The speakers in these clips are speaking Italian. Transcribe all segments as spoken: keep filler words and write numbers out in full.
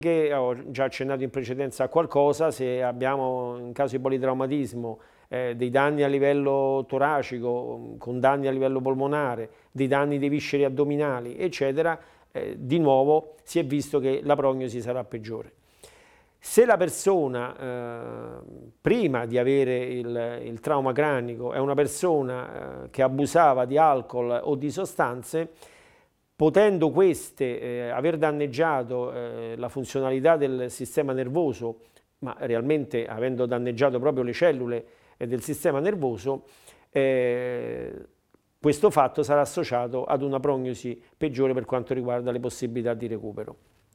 Che ho già accennato in precedenza a qualcosa, se abbiamo in caso di politraumatismo eh, dei danni a livello toracico, con danni a livello polmonare, dei danni dei visceri addominali, eccetera, eh, di nuovo si è visto che la prognosi sarà peggiore. Se la persona eh, prima di avere il, il trauma cranico è una persona eh, che abusava di alcol o di sostanze, potendo queste eh, aver danneggiato eh, la funzionalità del sistema nervoso, ma realmente avendo danneggiato proprio le cellule eh, del sistema nervoso, eh, questo fatto sarà associato ad una prognosi peggiore per quanto riguarda le possibilità di recupero.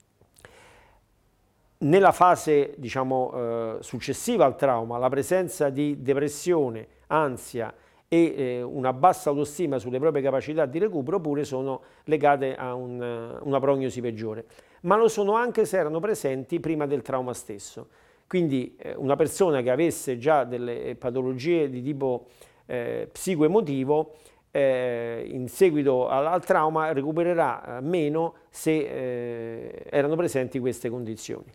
Nella fase, diciamo, eh, successiva al trauma, la presenza di depressione, ansia e eh, una bassa autostima sulle proprie capacità di recupero pure sono legate a un, una prognosi peggiore, ma lo sono anche se erano presenti prima del trauma stesso. Quindi eh, una persona che avesse già delle patologie di tipo eh, psicoemotivo eh, in seguito al, al trauma recupererà meno se eh, erano presenti queste condizioni.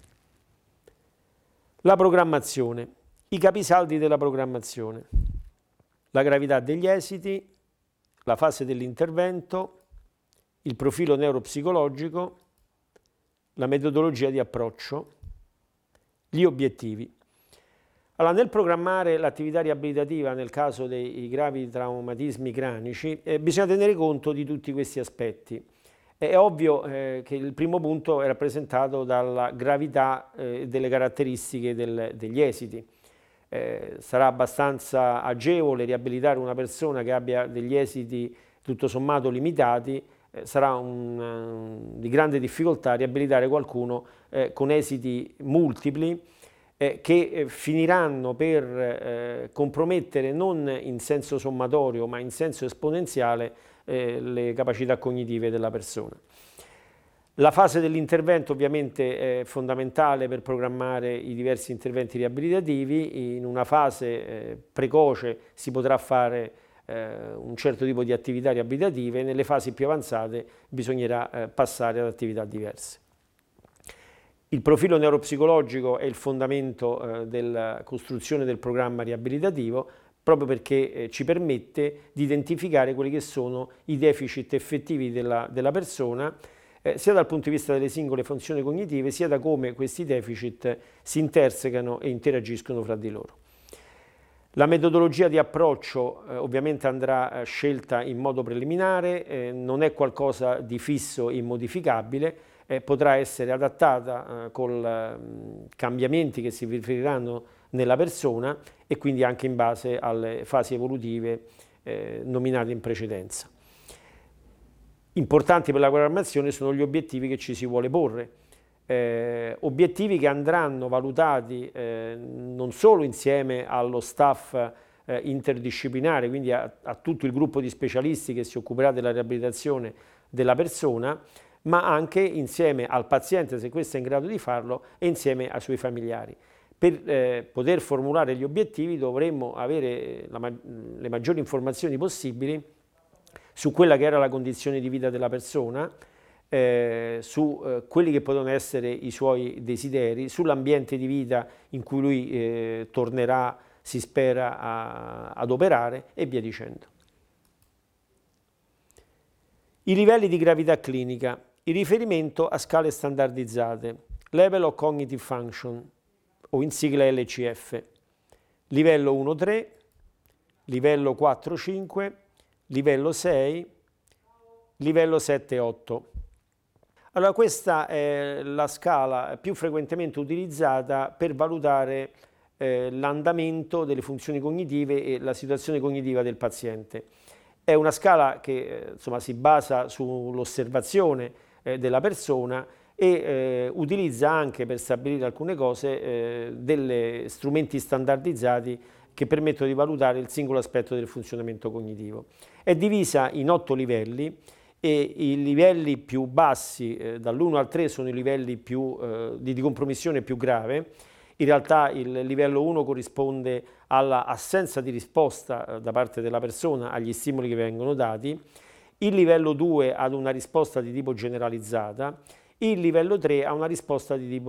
La programmazione, i capisaldi della programmazione. La gravità degli esiti, la fase dell'intervento, il profilo neuropsicologico, la metodologia di approccio, gli obiettivi. Allora, nel programmare l'attività riabilitativa nel caso dei gravi traumatismi cranici, eh, bisogna tenere conto di tutti questi aspetti. È ovvio eh, che il primo punto è rappresentato dalla gravità eh, delle caratteristiche del, degli esiti. Eh, sarà abbastanza agevole riabilitare una persona che abbia degli esiti tutto sommato limitati, eh, sarà un, um, di grande difficoltà riabilitare qualcuno eh, con esiti multipli eh, che eh, finiranno per eh, compromettere non in senso sommatorio ma in senso esponenziale eh, le capacità cognitive della persona. La fase dell'intervento ovviamente è fondamentale per programmare i diversi interventi riabilitativi. In una fase eh, precoce si potrà fare eh, un certo tipo di attività riabilitative, nelle fasi più avanzate bisognerà eh, passare ad attività diverse. Il profilo neuropsicologico è il fondamento eh, della costruzione del programma riabilitativo, proprio perché eh, ci permette di identificare quelli che sono i deficit effettivi della, della persona, Eh, sia dal punto di vista delle singole funzioni cognitive, sia da come questi deficit si intersecano e interagiscono fra di loro. La metodologia di approccio eh, ovviamente andrà eh, scelta in modo preliminare, eh, non è qualcosa di fisso e immodificabile, eh, potrà essere adattata eh, con eh, cambiamenti che si riferiranno nella persona e quindi anche in base alle fasi evolutive eh, nominate in precedenza. Importanti per la programmazione sono gli obiettivi che ci si vuole porre, eh, obiettivi che andranno valutati eh, non solo insieme allo staff eh, interdisciplinare, quindi a, a tutto il gruppo di specialisti che si occuperà della riabilitazione della persona, ma anche insieme al paziente, se questo è in grado di farlo, e insieme ai suoi familiari. Per eh, poter formulare gli obiettivi dovremmo avere la, le maggiori informazioni possibili su quella che era la condizione di vita della persona, eh, su eh, quelli che potevano essere i suoi desideri, sull'ambiente di vita in cui lui eh, tornerà, si spera, a, ad operare e via dicendo. I livelli di gravità clinica, il riferimento a scale standardizzate, Level of Cognitive Function, o in sigla L C F, livello uno tre, livello quattro cinque, livello sei, livello sette otto. Allora, questa è la scala più frequentemente utilizzata per valutare eh, l'andamento delle funzioni cognitive e la situazione cognitiva del paziente. È una scala che eh, insomma, si basa sull'osservazione eh, della persona e eh, utilizza anche per stabilire alcune cose eh, degli strumenti standardizzati che permettono di valutare il singolo aspetto del funzionamento cognitivo. È divisa in otto livelli e i livelli più bassi, eh, dall'uno al tre, sono i livelli più, eh, di, di compromissione più grave. In realtà il livello uno corrisponde all'assenza di risposta eh, da parte della persona agli stimoli che vengono dati, il livello due ad una risposta di tipo generalizzata, Il livello tre ha una risposta di tipo